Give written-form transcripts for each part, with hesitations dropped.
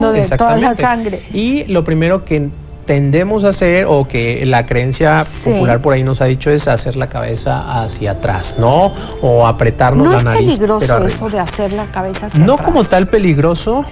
de toda la sangre. Y lo primero que tendemos a hacer, o que la creencia popular por ahí nos ha dicho, es hacer la cabeza hacia atrás, ¿no? O apretarnos la nariz. ¿No es peligroso eso de hacer la cabeza hacia atrás? No como tal peligroso.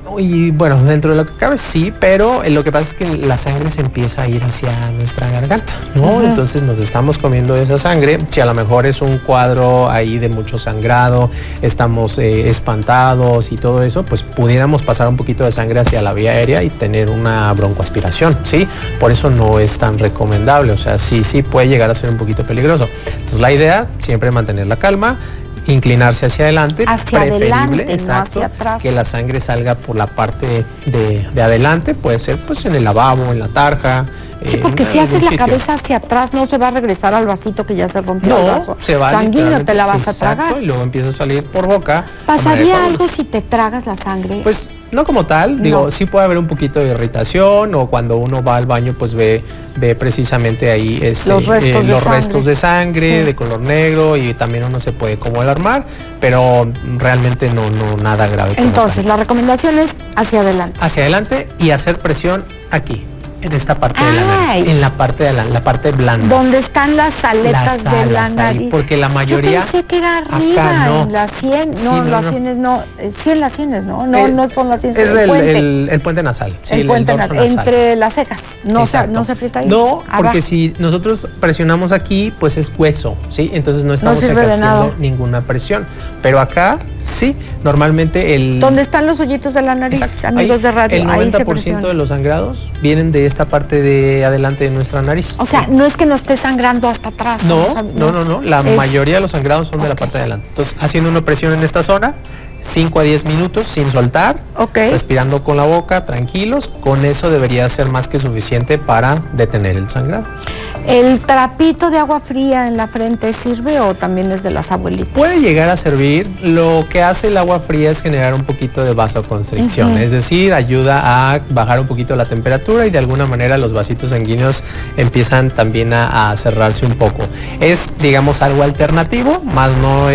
Y bueno, dentro de lo que cabe sí, pero lo que pasa es que la sangre se empieza a ir hacia nuestra garganta, ¿no? Entonces nos estamos comiendo esa sangre. Si a lo mejor es un cuadro ahí de mucho sangrado, estamos espantados y todo eso, pues pudiéramos pasar un poquito de sangre hacia la vía aérea y tener una broncoaspiración, ¿sí? Por eso no es tan recomendable, o sea, sí puede llegar a ser un poquito peligroso. Entonces la idea, siempre mantener la calma, inclinarse hacia adelante, preferible, exacto, no hacia atrás. Que la sangre salga por la parte de adelante, puede ser pues en el lavabo, en la tarja. Sí, porque si haces la cabeza hacia atrás, no se va a regresar al vasito que ya se rompió el vaso. Se va sanguíneo, te la vas a tragar. Y luego empieza a salir por boca. ¿Pasaría algo si te tragas la sangre? Pues no como tal, digo, sí puede haber un poquito de irritación, o cuando uno va al baño pues ve precisamente ahí los restos de sangre de color negro, y también uno se puede como alarmar, pero realmente no nada grave. Entonces la recomendación es hacia adelante. Hacia adelante y hacer presión aquí, en esta parte de la nariz, en la parte de la parte blanda. ¿Dónde están las aletas de la nariz? Ahí, porque la mayoría... Yo pensé que era arriba, acá, no. en las sienes. Sí, no, las sienes no. Sí, en las sienes, ¿no? No son las sienes. Es el puente nasal. Sí, el puente nasal. Entre las cejas. No se aprieta ahí. No, porque si nosotros presionamos aquí, pues es hueso, ¿sí? Entonces no estamos ejerciendo ninguna presión. Pero acá, sí, normalmente ¿Dónde están los hoyitos de la nariz, amigos de radio? El 90% de los sangrados vienen de esta parte de adelante de nuestra nariz. O sea, no es que no esté sangrando hasta atrás. No. La mayoría de los sangrados son de la parte de adelante. Entonces, haciendo una presión en esta zona, 5 a 10 minutos sin soltar, respirando con la boca, tranquilos, con eso debería ser más que suficiente para detener el sangrado. ¿El trapito de agua fría en la frente sirve o también es de las abuelitas? Puede llegar a servir. Lo que hace el agua fría es generar un poquito de vasoconstricción, es decir, ayuda a bajar un poquito la temperatura y de alguna manera los vasitos sanguíneos empiezan también a cerrarse un poco. Es, digamos, algo alternativo, más no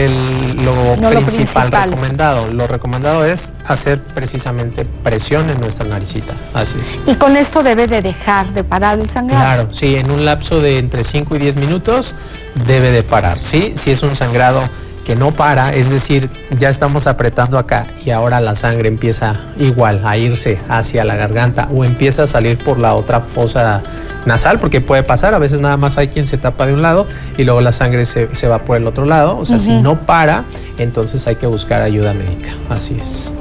lo principal recomendado. Lo recomendado es hacer precisamente presión en nuestra naricita, así es. ¿Y con esto debe de dejar de parar el sangrado? Claro, sí, en un lapso de entre 5 y 10 minutos debe de parar, ¿sí? Si es un sangrado que no para, es decir, ya estamos apretando acá y ahora la sangre empieza igual a irse hacia la garganta o empieza a salir por la otra fosa nasal, porque puede pasar, a veces nada más hay quien se tapa de un lado y luego la sangre se va por el otro lado, o sea, si no para, entonces hay que buscar ayuda médica, así es.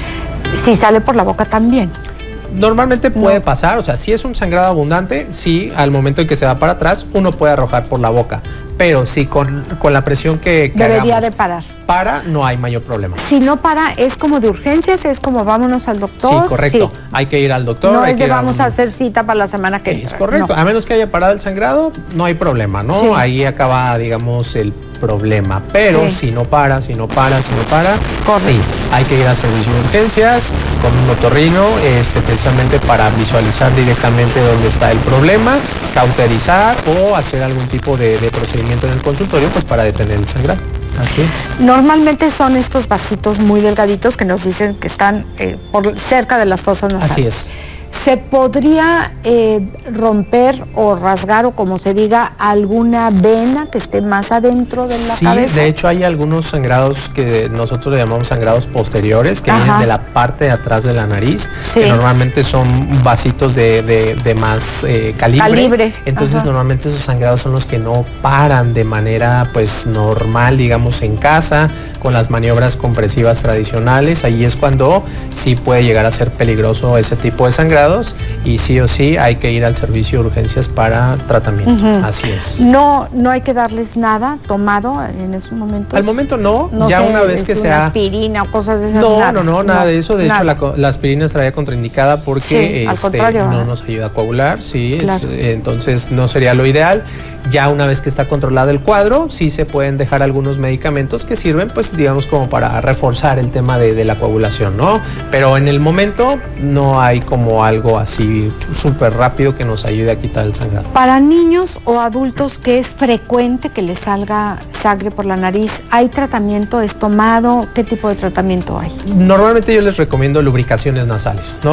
Si sale por la boca también. Normalmente puede pasar, o sea, si es un sangrado abundante, sí, al momento en que se va para atrás, uno puede arrojar por la boca, pero sí con la presión que debería de parar. No hay mayor problema. Si no para, es como de urgencias, es como vámonos al doctor. Sí, correcto. Sí. Hay que ir al doctor. No es de vamos a hacer cita para la semana que viene. Es correcto. A menos que haya parado el sangrado, no hay problema, ¿no? Sí. Ahí acaba, digamos, el problema. Pero si no para, sí, hay que ir al servicio de urgencias con un otorrino, precisamente para visualizar directamente dónde está el problema, cauterizar o hacer algún tipo de procedimiento en el consultorio, pues para detener el sangrado. Así es. Normalmente son estos vasitos muy delgaditos que nos dicen que están cerca de las fosas nasales. Así es. ¿Se podría romper o rasgar o como se diga alguna vena que esté más adentro de la cabeza? Sí, de hecho hay algunos sangrados que nosotros le llamamos sangrados posteriores que vienen de la parte de atrás de la nariz, que normalmente son vasitos de más calibre. Entonces normalmente esos sangrados son los que no paran de manera pues normal, digamos en casa, con las maniobras compresivas tradicionales. Ahí es cuando sí puede llegar a ser peligroso ese tipo de sangrados y sí o sí hay que ir al servicio de urgencias para tratamiento. Así es. No hay que darles nada tomado en esos momentos. Al momento no ya una vez que sea aspirina o cosas de esas. Nada de eso. De hecho la aspirina estaría contraindicada porque al contrario, no nos ayuda a coagular, entonces no sería lo ideal. Ya una vez que está controlado el cuadro, sí se pueden dejar algunos medicamentos que sirven, pues digamos como para reforzar el tema de la coagulación, ¿no? Pero en el momento no hay como algo así súper rápido que nos ayude a quitar el sangrado. Para niños o adultos que es frecuente que les salga sangre por la nariz, ¿hay tratamiento? ¿Es tomado? ¿Qué tipo de tratamiento hay? Normalmente yo les recomiendo lubricaciones nasales, ¿no?